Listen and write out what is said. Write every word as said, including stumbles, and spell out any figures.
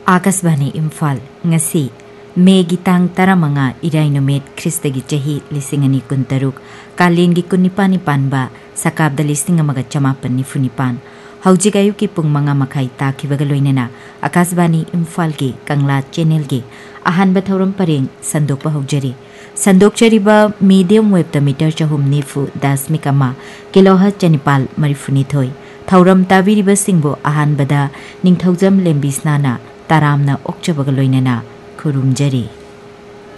Akashvani Imphal ngasi Maggi तांग तरामंगा इराई नुमेत ख्रिस्तगी चही लिसिंग अनि कुंतरुक कालीन गी कुन्निपानी पानबा सकाब द लिसिंग अमगा चमापन निफुनिपान हौजिक अयुकी पुंग मंगा मखाई ताखिबगा लोइनना आकाशवाणी इम्फाल गी कंगला चैनल गी अहानबा थौरम परेंग संदोकबा hosiery संदोकचरीबा medium wave the metre चहुम निफु दशमिक अमा किलोहर्ट्ज चनिपाल मरिफुनिथोई थौरम ताबिरिबा सिंगबो अहानबदा निंगथौजम लेम्बिसनाना तारामना ओक्चबगा लोइनना खुरुमजरी।